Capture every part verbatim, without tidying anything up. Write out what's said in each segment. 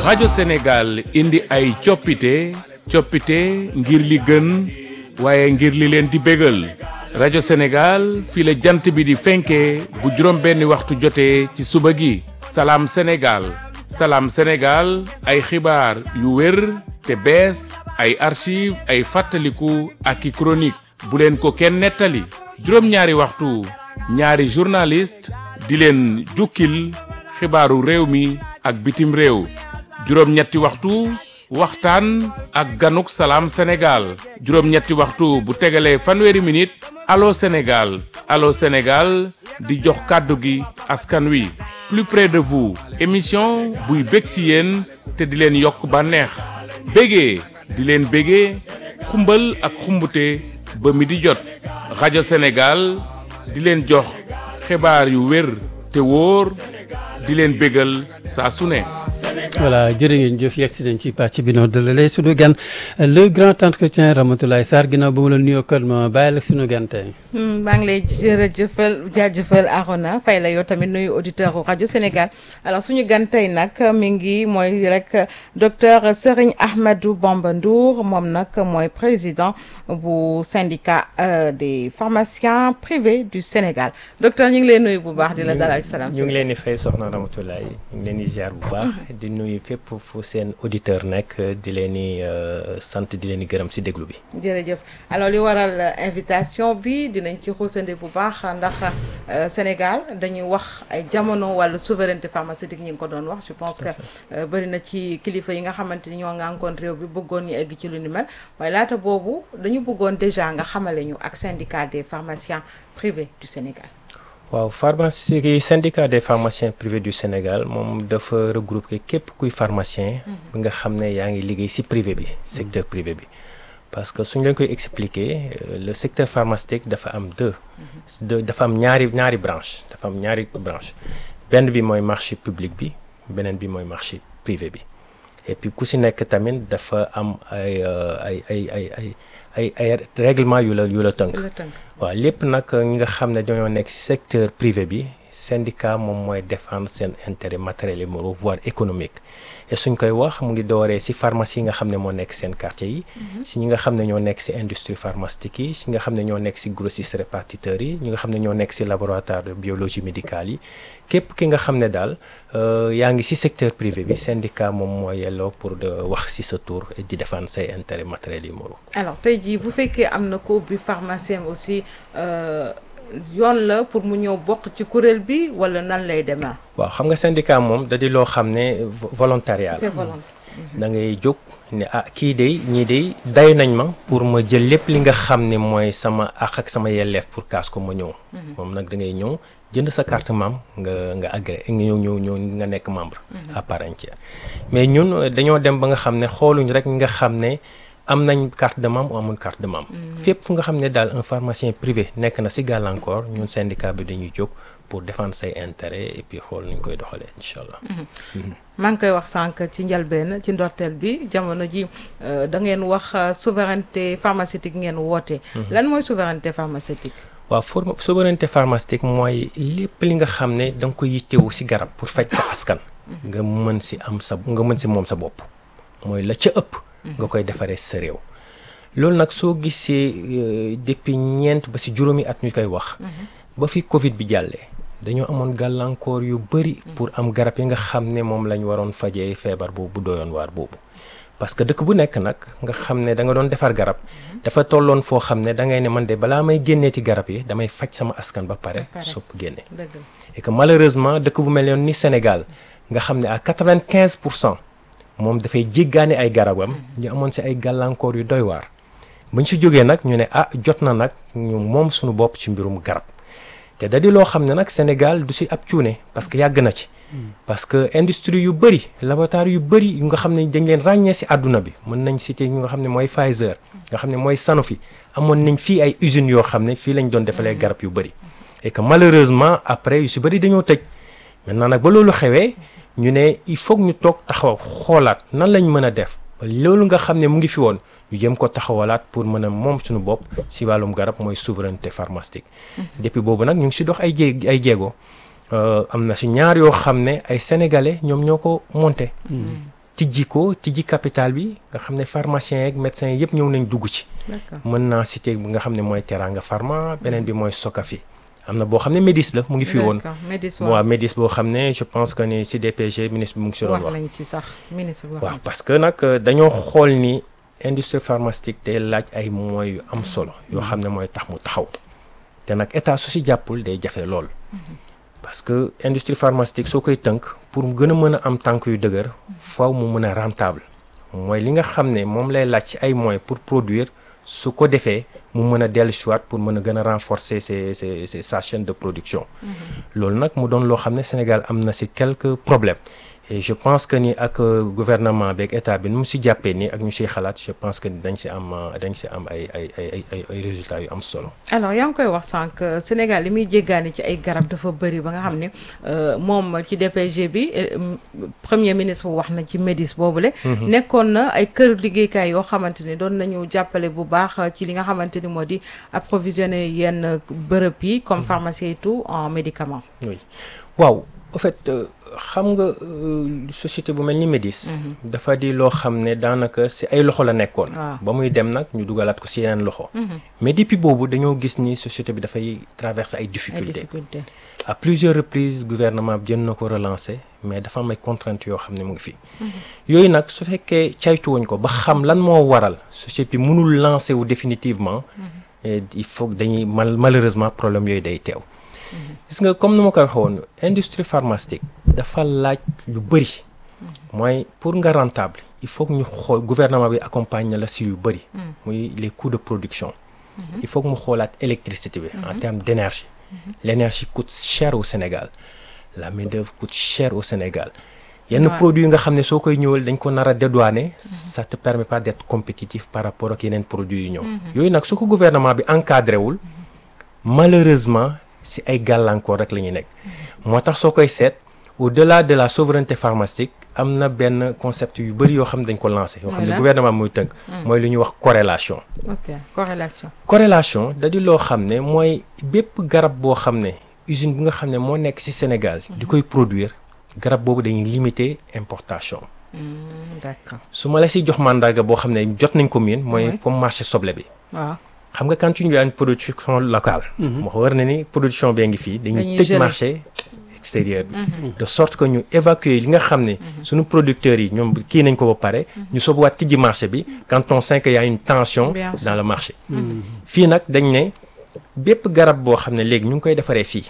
rajo Sénégal indi ay coppite coppite ngir li gën waaye ngir li leen di bégal rajo Sénégal fii la jant bi di fenkee bu juróom benni waxtu jotee ci suba gi salaam Sénégal salaam Sénégal ay xibaar yu wér te bees ay archive ay fàttaliku ak i chronique bu leen ko kenn nettali juróom-ñaari waxtu ñaari journaliste di leen jukkil xibaaru réew mi ak bitim réew juróom-ñetti waxtu waxtaan ak ganuk salaam Sénégal juróom-ñetti waxtu bu tegalee fanweeri minute allo Sénégal allo Sénégal di jox kàddu gi askan wi plus près de vous émission buy bég ci yéen te di leen yokk bànneex bégee di leen bégee xumbal ak xumbute ba mi di jot rajo Sénégal di leen jox xibaar yu wér te wóor di leen bégal saa su ne. voilà jërë ngeen jëf yegg si nañ ci pàcc bi noonu dalalee sunu gan le grand entretien Ramatoulaye Sarr ginnaaw ba mu la nuyoo kër ma bàyyi la sunu gan tey. maa ngi lay jërëjëfal jaajëfal Arona fay la yow tamit nuyu auditeur rajo Sénégal alors suñu gan tey nag mi ngi mooy rek docteur Serigne Ahmadou Bamba Ndour moom nag mooy président bu syndicat des pharmaciens privés du Sénégal docteur ñu ngi lay nuyu bu baax di la dalal ci Salam ñu ngi leen di fay soxna Ramatoulaye ñu ngi leen di ziar bu baax di nuyu fépp fu seen auditeur nekk di leen di sant di leen di gërëm si déglu bi. jërëjëf alors li waral invitation bi dinañ ci xuusande bu baax ndax Sénégal dañuy wax ay jamono wàllu souveraineté pharmaceutique ñi ngi ko doon wax je pense que bëri na ci kilifa yi nga xamante ni ñoo ngànkoon réew bi bëggoon ñu egg ci lu ni mel waaye laata boobu dañu bëggoon déjà nga xamale ñu ak syndicat des pharmaciens privés du Sénégal. waaw pharmacie syndicat des pharmaciens privés du Sénégal moom dafa regrouper képp kuy pharmacien bi nga xam ne yaa ngi liggéey ci privé bi secteur privé bi parce que suñ leen koy expliquer le secteur pharmaceutique dafa am deux deux dafa am ñaari ñaari branche dafa am ñaari branche benn bi mooy marché public bi beneen bi mooy marché privé bi et puis ku ci nekk tamit dafa am ay ay ay ay ay ay ay règlement yu la yu la tënk waaw lépp nag ñi nga xam ne dañoo nekk ci secteur privé bi syndicat moom mooy défendre seen intérêt matériel et moraux voire économique et suñ koy wax mu ngi dooree ci pharmacie yi nga xam ne moo nekk seen quartier yi ci ñi nga xam ne ñoo nekk ci industrie pharmaceutique yi ci nga xam ne ñoo nekk ci grossiste répartiteur yi ñi nga xam ne ñoo nekk ci laboratoire de biologie médicale yi képp ki nga xam ne daal yaa ngi ci secteur privé bi syndicat moom mooy yelloo pour de wax ci sa tour et di défendre say intérêt matériel et moraux. alors tey jii bu fekkee am na ko ubbi pharmacien aussi yoon la pour mu ñëw bokk ci kuréel bi wala nan lay demee. waaw xam nga syndicat moom da di loo xam ne volontariat c'est volontaire. da ngay jóg ne ah kii de ñii de day nañ ma pour ma jël lépp li nga xam ne mooy sama àq ak sama yelleef pour kaas ko ma ñëw. moom nag da ngay ñëw jënd sa carte membre nga nga agré nga ñëw ñëw ñëw nga nekk membre. à part entière mais ñun dañoo dem ba nga xam ne xooluñ rek nga xam ne. am nañ carte de membre ou amul carte de membre. fépp fu nga xam ne daal un pharmacien privé nekk na ci gàllankoor ñun syndicat bi dañuy jóg pour défendre say intérêt et puis xool nuñ koy doxalee incha allah. maa ngi koy wax sànq ci njëlbeen ci ndorteel bi jamono ji da ngeen wax souveraineté pharmaceutique ngeen woote. lan mooy souveraineté pharmaceutique. waaw for souveraineté pharmaceutique mooy lépp li nga xam ne da nga ko yittewu ci garab pour faj sa askan. nga mën ci am sa nga mën ci moom sa bopp mooy la ca ëpp. nga koy defaree sa réew loolu nag soo gisee depuis ñeent ba ci juróomi at ñu koy wax ba fi Covid bi jàllee dañoo amoon gàllankoor yu bari pour am garab yi nga xam ne moom lañ waroon fajee feebar boobu doyoon waar boobu parce que dëkk bu nekk nag nga xam ne da nga doon defar garab dafa tolloon foo xam ne da ngay ne man de balaa may génneeti garab yi damay faj sama askan ba pare soo ko génne et que malheureusement dëkk bu mel ni Sénégal nga xam ne à quatre-vingt-quinze pour cent moom dafay jéggaane ay garabam ñu amoon ci ay gàllankoor yu doy waar buñ ci jógee nag ñu ne ah jot na nag ñu moom suñu bopp ci mbirum garab te da di loo xam ne nag Sénégal du ci ab cuune parce que yàgg na ci parce que industrie yu bëri laboratoire yu bëri yu nga xam ne dañ leen ràññee ci àdduna bi mën nañ citer ñu nga xam ne mooy Pfizer nga xam ne mooy Sanofi amoon nañ fii ay usines yoo xam ne fii lañ doon defalee garab yu bëri et que malheureusement après yu ci bëri dañoo tëj maintenant nag ba loolu xewee ñu ne il faut ñu toog taxaw xoolaat nan lañ mën a def ba loolu nga xam ne mu ngi fi woon ñu jëm ko taxawalaat pour mën a moom suñu bopp ci wàllum garab mooy souveraineté pharmaceutique. depuis boobu nag ñu ngi ci dox ay jé ay jéego am na ci ñaar yoo xam ne ay sénégalais ñoom ñoo ko monté. tijji ko tijji capital bi nga xam ne pharmaciens yeeg médecins yëpp ñëw nañ dugg ci. mën naa citer bi nga xam ne mooy Teranga Pharma beneen bi mooy Sokafi am na boo xam ne Médis la mu ngi fi woon. waaw Médis boo xam ne je pense que ni ci D P G ministre bi mu ngi si doon wax. wax nañ ci sax ministre bi wax waaw parce que nag dañoo xool ni industrie pharmaceutique day laaj ay moyens yu am solo yoo xam ne mooy tax mu taxaw te nag état su si jàppul day jafe lool. parce que industrie pharmaceutique soo koy tënk pour mu gën a mën a am tànk yu dëgër faaw mu mën a rentable mooy li nga xam ne moom lay laaj ci ay moyens pour produire su ko defee mu mën a dellu si waat pour mën a gën a renforcer ses ses ses sa chaîne de production. loolu nag mu doon loo xam ne Sénégal am na si quelques problèmes. et je pense que ni ak gouvernement bi ak état bi nu mu si jàppee nii ak ñu siy xalaat je pense que dañ si am dañ si am ay ay ay ay ay résultats yu am solo. alors yaa ngi koy wax sànq Sénégal li muy jéggaani ci ay garab dafa bëri ba nga xam ne moom ci D P G bi premier ministre wax na ci Médis boobule. nekkoon na ay kër liggéeykaay yoo xamante ni doon nañu jàppale bu baax ci li nga xamante ni moo di approvisionner yenn bërëb yi comme pharmacie et tout en médicaments. oui waaw en fait. xam nga société bu mel ni Médis dafa di loo xam ne daanaka ci ay loxo la nekkoon ba muy dem nag ñu dugalaat ko ci yeneen loxo mais depuis boobu dañoo gis ni société bi dafay traverser ay difficultés à plusieurs reprises gouvernement bi jën na ko relancer mais dafa am ay contraintes yoo xam ne mu ngi fi yooyu nag su fekkee caytu wuñ ko ba xam lan moo waral société bi mënul lancer wu définitivement il faut dañuy mal malheureusement problème yooyu day teew gis nga comme ni ma koy waxee woon industrie pharmaceutique dafa laaj lu bëri mooy pour nga rentable il faut que ñu xool gouvernement bi accompagne la si yu bëri muy les coûts de production il faut que mu xoolaat électricité bi en termes d'énergie l'énergie coûte cher au Sénégal la main d'œuvre coûte cher au Sénégal yenn produits yi nga xam ne soo koy ñëwal dañ ko nar a dédouaner ça te permet pas d'être compétitif par rapport ak yeneen produits yu ñëw yooyu nag su ko gouvernement bi encadré wul malheureusement si ay gàllankoor rek la ñuy nekk moo tax soo koy seet au-delà de la souveraineté pharmaceutique am na benn concept yu bëri yoo xam ne dañ ko lancé yoo xam ne gouvernement muy tënk mooy lu ñuy wax corrélation ok corrélation corrélation da di loo xam ne mooy bépp garab boo xam ne usine bi nga xam ne moo nekk ci Sénégal di koy produire garab boobu dañuy limiter importation d'accord su ma la si jox mandarga boo xam ne jot nañ ko miin mooy comme marché soble bi waaw xam nga quand tu as une production locale moo war na ni production bee ngi fii dañuy tëj marché extérieur bi de sorte que ñu évacuer li nga xam ne suñu producteurs yi ñoom kii nañ ko ba pare ñu soobuwaat tijji marché bi quand on sait qu'il y a une tension dans le marché fii nag dañ ne bépp garab boo xam ne léegi ñu ngi koy defaree fii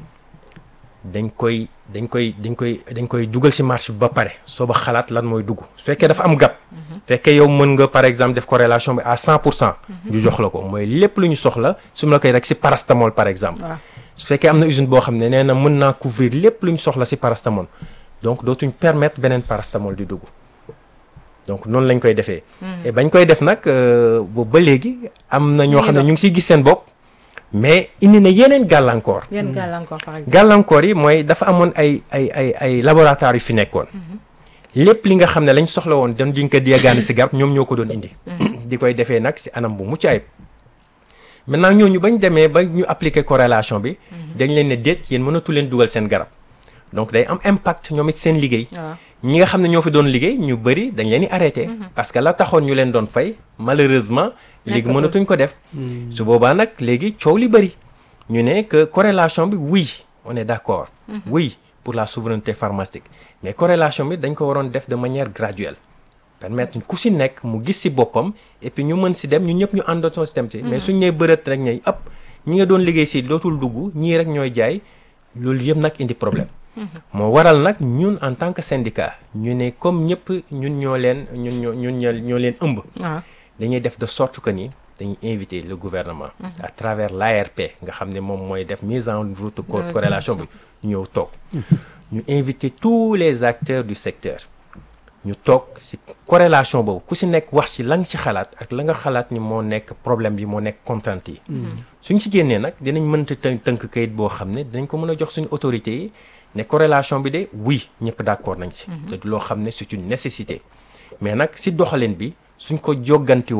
dañ koy dañ koy dañ koy dañ koy dugal ci marché bi ba pare sooba xalaat lan mooy dugg su fekkee dafa am gap fekkee yow mën nga par exemple def corrélation bi à cent pour cent ñu jox la ko mooy lépp lu ñu soxla su mu la koy rek ci paracétamol par exemple su fekkee am na usine boo xam ne nee na mën naa couvrir lépp lu ñu soxla ci paracétamol donc dootuñ permettre beneen paracétamol di dugg donc noonu lañ koy defee et bañ koy def nag boobu ba léegi am na ñoo xam ne ñu ngi ciy gis seen bopp mais indi na yeneen gàllankoor yeneen gàllankoor par exemple gàllankoor yi mooy dafa amoon ay ay ay ay laboratoire yu fi nekkoon lépp li nga xam ne lañ soxla woon dañ diñ ko diagaane ci garab ñoom ñoo ko doon indi di koy defee nag ci anam bu mucc ayib maintenant ñooñu bañ demee ba ñu appliquer corrélation bi dañ leen ne déet yéen mënatu leen dugal seen garab donc day am impact ñoom it seen liggéey ñi nga xam ne ñoo fi doon liggéey ñu bëri dañ leen di arrêté parce que la taxoon ñu leen doon fay malheureusement léegi mënatuñ ko def su boobaa nag léegi coow li bëri ñu ne que corrélation bi oui on est d'accord oui pour la souveraineté pharmaceutique mais corrélation bi dañ ko waroon def de manière graduelle permettre ku si nekk mu gis si boppam et puis ñu mën si dem ñu ñëpp ñu àndoon si dem si mais suñ nee bërët rek ñay ëpp ñi nga doon liggéey si dootul dugg ñii rek ñooy jaay loolu yëpp nag indi problème moo waral nag ñun en tant que syndicat ñu ne comme ñëpp ñun ñoo leen ñun ñoo ñun ñoo leen ëmb dañuy def de sorte que ni dañuy inviter le gouvernement à travers l'A R P nga xam ne moom mooy def mise en route corrélation bi ñu ñëw toog ñu inviter tous les acteurs du secteur ñu toog ci corrélation boobu ku ci nekk wax ci la nga ci xalaat ak la nga xalaat ni moo nekk problème bi moo nekk contrainte yi suñ ci génnee nag dinañ mënta tënk tënk kayit boo xam ne dinañ ko mën a jox suñu autorités yi ne corrélation bi de oui ñëpp d'accord nañ ci te loo xam ne c'est une nécessité mais nag ci doxalin bi suñ ko jogganti woon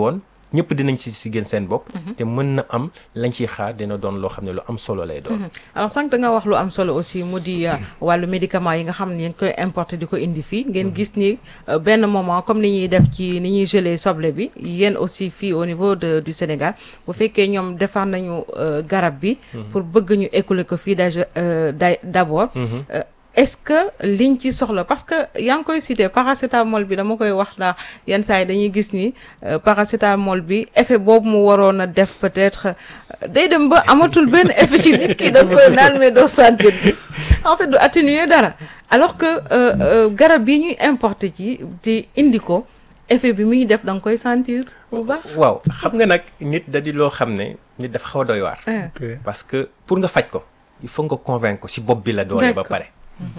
ñëpp dinañ si si gën seen bopp. te mën na am lañ ciy xaar dina doon loo xam ne lu am solo lay doon. alors sànq da nga wax lu am solo aussi mu di wàllu médicament yi nga xam ne ngeen koy importer di ko indi fii ngeen gis ni benn moment comme ni ñuy def ci ni ñuy gelé soble bi yéen aussi fii au niveau de du Sénégal bu fekkee ñoom defar nañu garab bi. pour bëgg ñu écouler ko fii déjà d'abord. est-ce que liñ ci soxla parce que yaa ngi koy cité paracétamol bi dama koy wax ndax yenn saa yi dañuy gis ni paracétamol bi effet boobu mu waroon a def peut-être day dem ba amatul benn effet ci nit ki da koy naan mais doo sentir bi en fait du atténuer dara alors que garab bi ñuy importer ci di indi ko effet bi muy def da nga koy sentir bu baax. waaw xam nga nag nit da di loo xam ne nit dafa xaw a doy waar. parce que pour nga faj ko il faut nga convaincre ko si bopp bi la doole ba pare.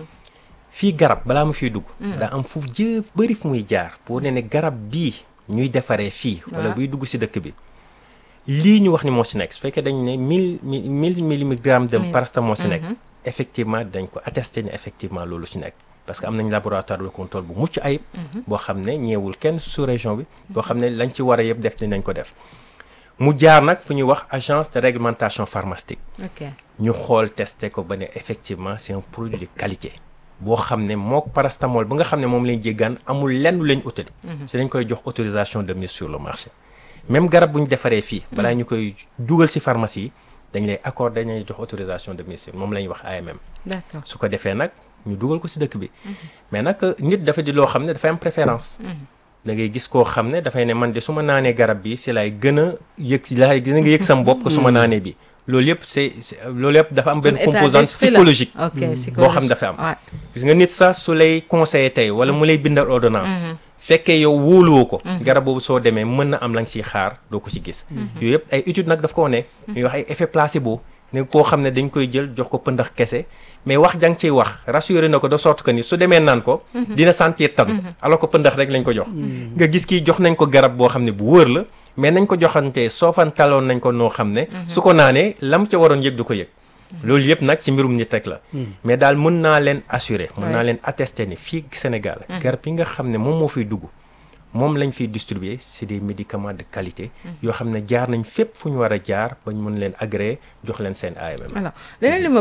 fii garab balaa ma fiy dugg. daa am fu jëf bëri fu muy jaar pour ne ne garab bii ñuy defaree fii. wala buy dugg si dëkk bi. lii ñu wax ni moo si nekk su fekkee dañ ne mille mille milligrammes de paracétamol moo si nekk. effectivement dañ ko attesté ne effectivement loolu si nekk. parce que am nañ laboratoire de contrôle bu mucc ayib. boo xam ne ñeewul kenn sous région bi. boo xam ne lañ ci war a yëpp def dinañ ko def. mu jaar nag fu ñuy wax agence de réglementation pharmaceutique. ñu xool testé ko ba ne effectivement c'est un produit de qualité. boo xam ne mook paracétamol ba nga xam ne moom lañ jéggaan amul lenn lu lañ utali. si dañ koy jox autorisation de mise sur le marché. même garab bu ñu defaree fii. balaa ñu koy dugal si pharmacie yi dañ lay accordé dañuy jox autorisation de mise moom la ñuy wax A M M. d'accord su ko defee nag ñu dugal ko si dëkk bi. mais nag nit dafa di loo xam ne dafay am préférence. da ngay gis koo xam ne dafay ne man de su ma naanee garab bi si laay gën a yëg si laay gën a yëg sam bopp ko su ma naanee bi loolu yëpp c'est loolu yëpp dafa am benn composante psychologique boo xam dafa am gis nga nit sax su lay conseiller tey wala mu lay bindal ordonnance fekkee yow wóoluwoo ko garab boobu soo demee mën na am la nga siy xaar doo ko si gis yooyu yëpp ay étude nag daf ko ne ñuy wax ay effet placebo ne koo xam ne dañ koy jël jox ko pëndax kese mais wax jang ciy wax rassuré na ko de sorte que ni su demee naan ko dina sentir tan alors que pëndax rek lañ ko jox nga gis kii jox nañ ko garab boo xam ne bu wóor la mais nañ ko joxantee soofantaloon nañ ko noo xam ne su ko naanee lam ca waroon yëg du ko yëg loolu yëpp nag ci mbirum nit rek la mais daal mën naa leen assurer mën naa leen attester ni fii Sénégal garab yi nga xam ne moom moo fiy dugg moom lañ fiy distribuer c'est des médicaments de qualité yoo xam ne jaar nañ fépp fu ñu war a jaar ba ñu mën leen agréer jox leen seen A M M. alors leneen li ma